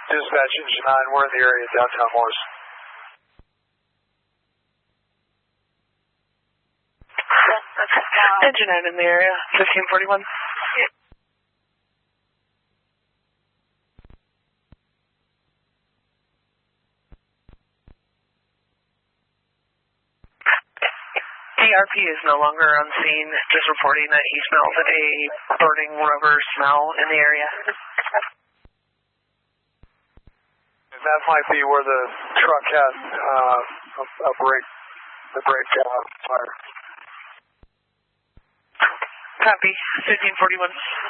Dispatch Engine 9, we're in the area of downtown Morris. Engine 9 in the area, 1541. DRP is no longer on scene, just reporting that he smells a burning rubber smell in the area. And that might be where the truck had a brake fire. Copy, 1541.